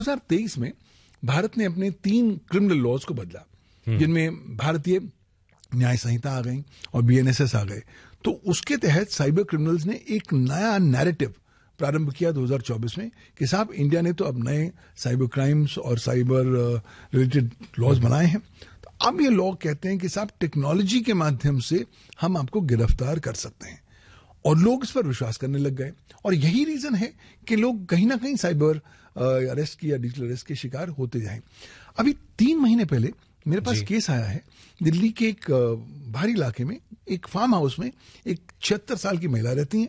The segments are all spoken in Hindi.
2023 में भारत ने अपने 3 क्रिमिनल लॉज को बदला, जिनमें भारतीय न्याय संहिता आ गई और बीएनएसएस आ गए। तो उसके तहत साइबर क्रिमिनल्स ने एक नया नैरेटिव प्रारंभ किया 2024 में कि साहब इंडिया ने तो अब नए साइबर क्राइम्स और साइबर रिलेटेड लॉज बनाए हैं। तो अब ये लॉ कहते हैं कि साहब टेक्नोलॉजी के माध्यम से हम आपको गिरफ्तार कर सकते हैं, और लोग इस पर विश्वास करने लग गए। और यही रीजन है कि लोग कहीं ना कहीं साइबर अरेस्ट की या डिजिटल अरेस्ट के शिकार होते जाएं। अभी 3 महीने पहले मेरे पास केस आया है, दिल्ली के एक बाहरी इलाके में एक फार्म हाउस में एक 76 साल की महिला रहती हैं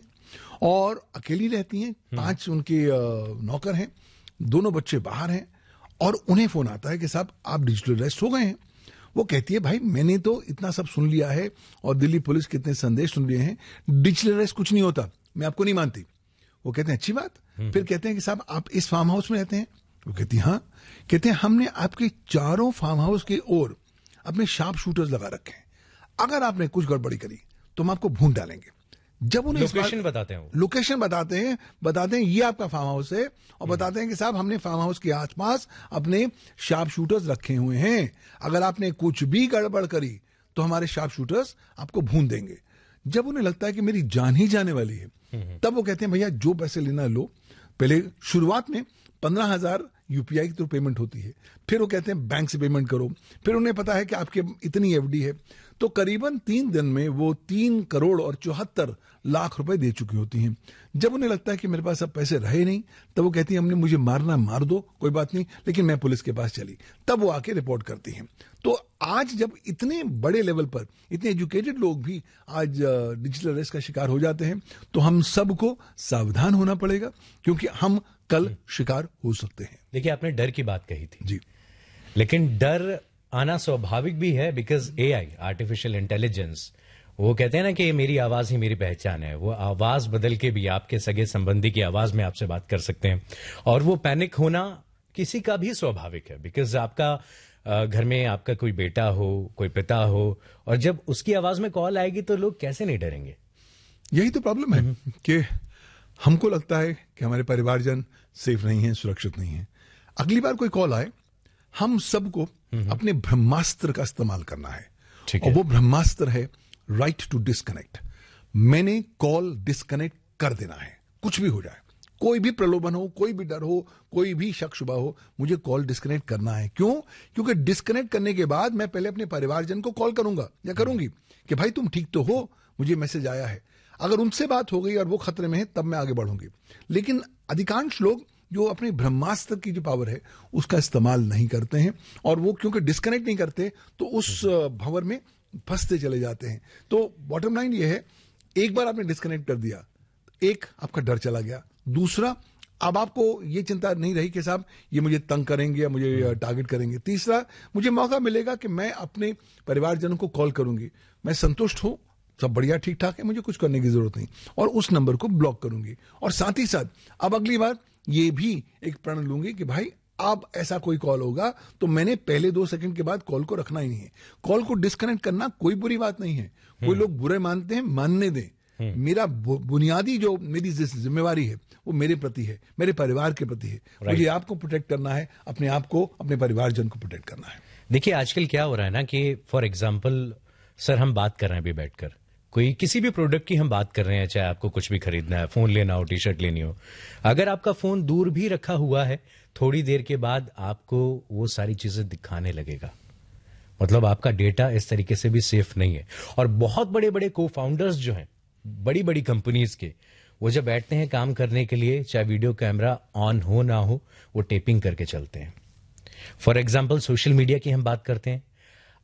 और अकेली रहती हैं। 5 उनके नौकर हैं, दोनों बच्चे बाहर हैं, और उन्हें फोन आता है कि साहब आप डिजिटल अरेस्ट हो गए हैं। वो कहती है भाई मैंने तो इतना सब सुन लिया है और दिल्ली पुलिस के इतने संदेश सुन लिए हैं, डिजिटल अरेस्ट कुछ नहीं होता, मैं आपको नहीं मानती। वो कहते हैं अच्छी बात। फिर कहते हैं कि साहब आप इस फार्म हाउस में रहते हैं? वो कहती है हाँ। कहते हैं हमने आपके चारों फार्म हाउस के ओर अपने शार्प शूटर्स लगा रखे हैं, अगर आपने कुछ गड़बड़ी करी तो हम आपको भून डालेंगे। जब उन्हें लोकेशन बताते हैं, लोकेशन बताते हैं ये आपका फार्म हाउस है, और बताते हैं कि साहब हमने फार्म हाउस के आसपास अपने शार्प शूटर्स रखे हुए हैं, अगर आपने कुछ भी गड़बड़ करी तो हमारे शार्प शूटर्स आपको भून देंगे। जब उन्हें लगता है कि मेरी जान ही जाने वाली है, तब वो कहते हैं भैया जो पैसे लेना लो। पहले शुरुआत में 15,000 यूपीआई की तो पेमेंट होती है, फिर वो कहते हैं बैंक से पेमेंट करो, फिर उन्हें पता है कि आपके इतनी एफडी है, तो करीबन 3 दिन में वो 3 करोड़ और 74 लाख रुपए दे चुकी होती हैं। जब उन्हें लगता है कि मेरे पास अब पैसे रहे नहीं, तब वो कहती है हमने मुझे मारना मार दो, कोई बात नहीं, लेकिन मैं पुलिस के पास चली। तब वो आके रिपोर्ट करती हैं। तो आज जब इतने बड़े लेवल पर इतने एजुकेटेड लोग भी आज डिजिटल अरेस्ट का शिकार हो जाते हैं, तो हम सबको सावधान होना पड़ेगा, क्योंकि हम कल शिकार हो सकते हैं। देखिए आपने डर की बात कही थी जी, लेकिन डर आना स्वाभाविक भी है, बिकॉज एआई, आर्टिफिशियल इंटेलिजेंस, वो कहते हैं ना कि मेरी आवाज ही मेरी पहचान है। वो आवाज बदल के भी आपके सगे संबंधी की आवाज में आपसे बात कर सकते हैं, और वो पैनिक होना किसी का भी स्वाभाविक है, बिकॉज आपका घर में आपका कोई बेटा हो, कोई पिता हो, और जब उसकी आवाज में कॉल आएगी तो लोग कैसे नहीं डरेंगे? यही तो प्रॉब्लम है कि हमको लगता है कि हमारे परिवारजन सेफ नहीं है, सुरक्षित नहीं है। अगली बार कोई कॉल आए, हम सबको अपने ब्रह्मास्त्र का इस्तेमाल करना है, और वो ब्रह्मास्त्र है राइट टू डिस्कनेक्ट। मैंने कॉल डिस्कनेक्ट कर देना है, कुछ भी हो जाए, कोई भी प्रलोभन हो, कोई भी डर हो, कोई भी शक शुबा हो, मुझे कॉल डिस्कनेक्ट करना है। क्यों? क्योंकि डिस्कनेक्ट करने के बाद मैं पहले अपने परिवारजन को कॉल करूंगा या करूंगी कि भाई तुम ठीक तो हो, मुझे मैसेज आया है। अगर उनसे बात हो गई और वो खतरे में है, तब मैं आगे बढ़ूंगी। लेकिन अधिकांश लोग जो अपने ब्रह्मास्त्र की जो पावर है उसका इस्तेमाल नहीं करते हैं, और वो क्योंकि डिस्कनेक्ट नहीं करते तो उस भंवर में फंसते चले जाते हैं। तो बॉटम लाइन ये है, एक बार आपने डिस्कनेक्ट कर दिया, एक आपका डर चला गया, दूसरा अब आपको ये चिंता नहीं रही कि साहब ये मुझे तंग करेंगे या मुझे टारगेट करेंगे, तीसरा मुझे मौका मिलेगा कि मैं अपने परिवारजनों को कॉल करूंगी, मैं संतुष्ट हूं, सब बढ़िया ठीक ठाक है, मुझे कुछ करने की जरूरत नहीं, और उस नंबर को ब्लॉक करूंगी। और साथ ही साथ अब अगली बार ये भी एक प्रण लूंगी कि भाई अब ऐसा कोई कॉल होगा तो मैंने पहले 2 सेकंड के बाद कॉल को रखना ही नहीं है। कॉल को डिस्कनेक्ट करना कोई बुरी बात नहीं है, कोई लोग बुरे मानते हैं, मानने दें। मेरा बुनियादी जो मेरी जिम्मेवारी है वो मेरे प्रति है, मेरे परिवार के प्रति है। मुझे आपको प्रोटेक्ट करना है, अपने आप को, अपने परिवारजन को प्रोटेक्ट करना है। देखिए आजकल क्या हो रहा है ना कि फॉर एग्जाम्पल सर हम बात कर रहे हैं अभी बैठकर, कोई किसी भी प्रोडक्ट की हम बात कर रहे हैं, चाहे आपको कुछ भी खरीदना है, फोन लेना हो, टी शर्ट लेनी हो, अगर आपका फोन दूर भी रखा हुआ है, थोड़ी देर के बाद आपको वो सारी चीजें दिखाने लगेगा। मतलब आपका डेटा इस तरीके से भी सेफ नहीं है। और बहुत बड़े बड़े को फाउंडर्स जो हैं बड़ी बड़ी कंपनीज के, वो जब बैठते हैं काम करने के लिए, चाहे वीडियो कैमरा ऑन हो ना हो, वो टेपिंग करके चलते हैं। फॉर एग्जाम्पल सोशल मीडिया की हम बात करते हैं,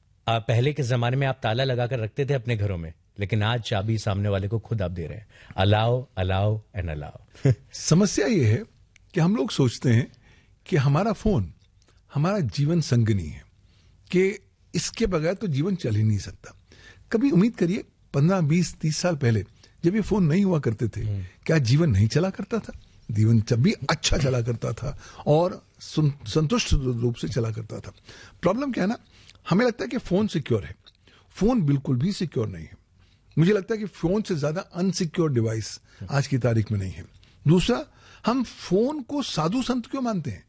पहले के जमाने में आप ताला लगाकर रखते थे अपने घरों में, लेकिन आज चाबी सामने वाले को खुद आप दे रहे हैं। Allow allow and allow. समस्या ये है कि हम लोग सोचते हैं कि हमारा फोन हमारा जीवन संगिनी है, कि इसके बगैर तो जीवन चल ही नहीं सकता। कभी उम्मीद करिए 15, 20, 30 साल पहले जब ये फोन नहीं हुआ करते थे, क्या जीवन नहीं चला करता था? जीवन जब भी अच्छा चला करता था और संतुष्ट रूप से चला करता था। प्रॉब्लम क्या है ना, हमें लगता है कि फोन सिक्योर है, फोन बिल्कुल भी सिक्योर नहीं है। मुझे लगता है कि फोन से ज्यादा अनसिक्योर डिवाइस आज की तारीख में नहीं है। दूसरा, हम फोन को साधु संत क्यों मानते हैं?